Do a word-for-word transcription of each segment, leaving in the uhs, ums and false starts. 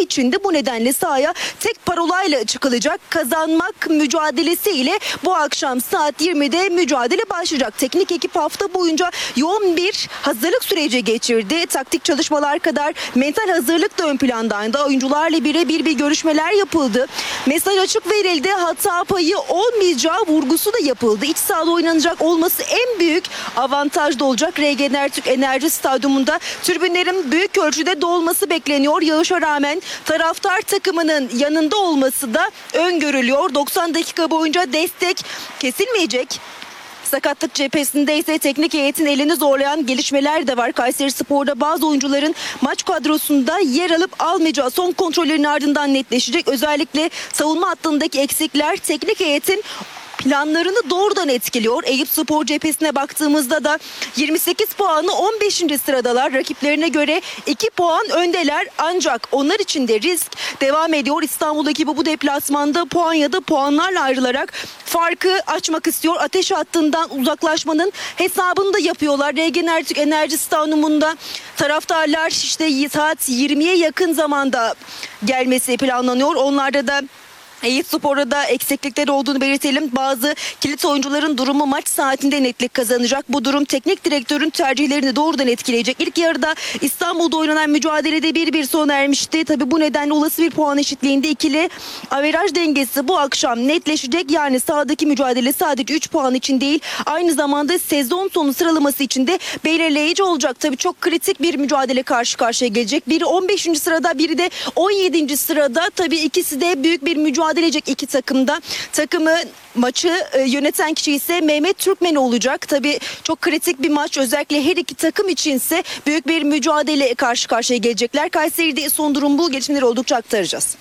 içinde. Bu nedenle sahaya tek parolayla çıkılacak. Kazanmak mücadelesiyle bu akşam saat yirmide mücadele başlayacak. Teknik ekip hafta boyunca yoğun bir hazırlık süreci geçirdi. Taktik çalışmalar kadar mental hazırlık da ön plandaydı. Oyuncularla birebir bir görüşmeler yapıldı. Mesaj açık verildi. Hata payı olmayacağı vurgusu da yapıldı. İç sahada oynanacak olması en büyük avantaj da olacak. R G Enertürk Enerji Stadyumunda tribünlerin büyük ölçüde dolması bekleniyor. Yağışa rağmen taraftar takımının yanında olması da öngörülüyor. doksan dakika boyunca destek kesilmeyecek. Sakatlık cephesinde ise teknik heyetin elini zorlayan gelişmeler de var. Kayserispor'da bazı oyuncuların maç kadrosunda yer alıp almayacağı son kontrollerin ardından netleşecek. Özellikle savunma hattındaki eksikler teknik heyetin planlarını doğrudan etkiliyor. Eyüpspor cephesine baktığımızda da yirmi sekiz puanı on beşinci sıradalar. Rakiplerine göre iki puan öndeler. Ancak onlar için de risk devam ediyor. İstanbul ekibi bu deplasmanda puan ya da puanlarla ayrılarak farkı açmak istiyor. Ateş hattından uzaklaşmanın hesabını da yapıyorlar. R G Enertürk Enerji Stadyumunda taraftarlar işte saat yirmiye yakın zamanda gelmesi planlanıyor. Onlarda da Eyüpspor'da da eksiklikleri olduğunu belirtelim. Bazı kilit oyuncuların durumu maç saatinde netlik kazanacak. Bu durum teknik direktörün tercihlerini doğrudan etkileyecek. İlk yarıda İstanbul'da oynanan mücadelede bir bir sona ermişti. Tabii bu nedenle olası bir puan eşitliğinde ikili averaj dengesi bu akşam netleşecek. Yani sahadaki mücadele sadece üç puan için değil, aynı zamanda sezon sonu sıralaması için de belirleyici olacak. Tabii çok kritik bir mücadele karşı karşıya gelecek. Biri on beşinci sırada, biri de on yedinci sırada. Tabii ikisi de büyük bir mücadele edecek iki takımda. Takımı maçı e, yöneten kişi ise Mehmet Türkmen olacak. Tabii çok kritik bir maç, özellikle her iki takım içinse büyük bir mücadele karşı karşıya gelecekler. Kayseri'de son durum bu. Gelişmeleri oldukça aktaracağız.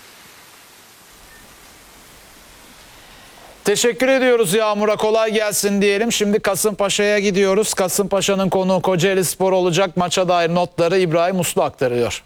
Teşekkür ediyoruz Yağmur'a, kolay gelsin diyelim. Şimdi Kasımpaşa'ya gidiyoruz. Kasımpaşa'nın konuğu Kocaelispor olacak. Maça dair notları İbrahim Uslu aktarıyor.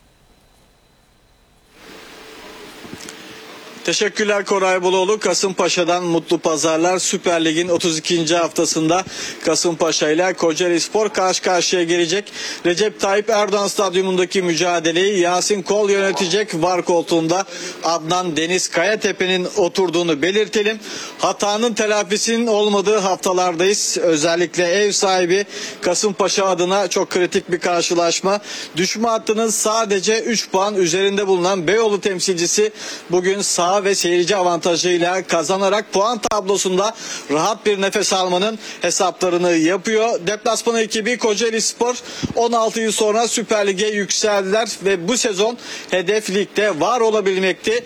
Teşekkürler Koray Buluoğlu. Kasımpaşa'dan mutlu pazarlar. Süper Lig'in otuz ikinci haftasında Kasımpaşa ile Kocaelispor karşı karşıya gelecek. Recep Tayyip Erdoğan Stadyumundaki mücadeleyi Yasin Kol yönetecek. VAR koltuğunda Adnan Deniz Kayatepe'nin oturduğunu belirtelim. Hatanın telafisinin olmadığı haftalardayız. Özellikle ev sahibi Kasımpaşa adına çok kritik bir karşılaşma. Düşme hattının sadece üç puan üzerinde bulunan Beyoğlu temsilcisi bugün sağ ve seyirci avantajıyla kazanarak puan tablosunda rahat bir nefes almanın hesaplarını yapıyor. Deplasman ekibi Kocaelispor on altı yıl sonra Süper Lig'e yükseldiler ve bu sezon hedef ligde var olabilmekti.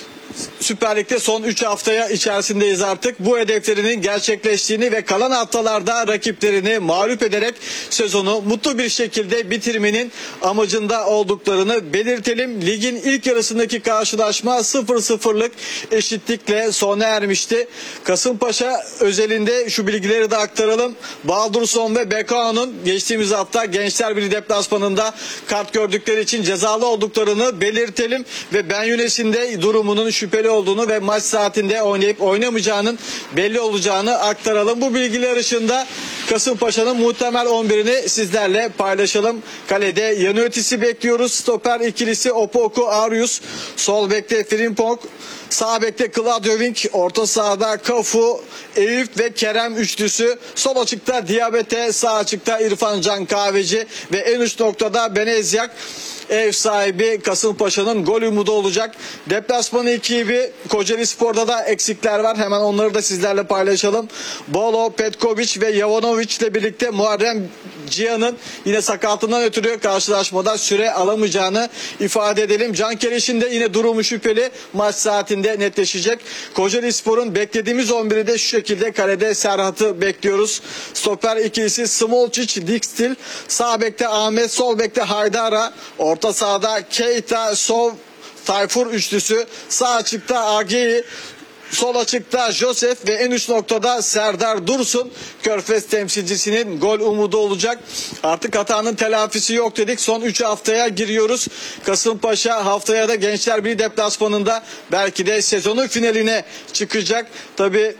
Süper Lig'de son üç haftaya içerisindeyiz artık. Bu hedeflerinin gerçekleştiğini ve kalan haftalarda rakiplerini mağlup ederek sezonu mutlu bir şekilde bitirmenin amacında olduklarını belirtelim. Ligin ilk yarısındaki karşılaşma sıfır sıfırlık eşitlikle sona ermişti. Kasımpaşa özelinde şu bilgileri de aktaralım. Baldurson ve Bekao'nun geçtiğimiz hafta Gençler Birliği deplasmanında kart gördükleri için cezalı olduklarını belirtelim ve Ben Yunus'un de durumunun şüpheli olduğunu ve maç saatinde oynayıp oynamayacağının belli olacağını aktaralım. Bu bilgiler ışığında Kasımpaşa'nın muhtemel on birini sizlerle paylaşalım. Kalede Yanötis'i bekliyoruz. Stoper ikilisi Opoku Arius. Sol bekte Frimpong. Sağ bekte Claudio Wink. Orta sahada Kafu, Eyüp ve Kerem üçlüsü. Sol açıkta Diabete. Sağ açıkta İrfan Can Kahveci. Ve en üst noktada Benezyak. Ev sahibi Kasımpaşa'nın gol umudu olacak. Deplasman ekibi Kocaelispor'da da eksikler var. Hemen onları da sizlerle paylaşalım. Bolo, Petkovic ve Jovanovic ile birlikte Muharrem Cihan'ın yine sakatından ötürü karşılaşmada süre alamayacağını ifade edelim. Can Keleş'in de yine durumu şüpheli. Maç saatinde netleşecek. Kocaelispor'un beklediğimiz on biri de şu şekilde: kalede Serhat'ı bekliyoruz. Stoper ikilisi Smolcic, Dikstil. Sağ bekte Ahmet, sol bekte Haydara. Orta sahada Keita, Sov, Tayfur üçlüsü. Sağ açıkta Ageyi, sol açıkta Josef ve en üst noktada Serdar Dursun Körfez temsilcisinin gol umudu olacak. Artık hatanın telafisi yok dedik. Son üç haftaya giriyoruz. Kasımpaşa haftaya da Gençler Birliği deplasmanında belki de sezonun finaline çıkacak. Tabii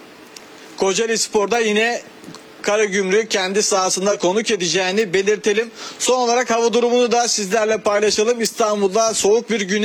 Kocaelispor'da yine Karagümrük kendi sahasında konuk edeceğini belirtelim. Son olarak hava durumunu da sizlerle paylaşalım. İstanbul'da soğuk bir güne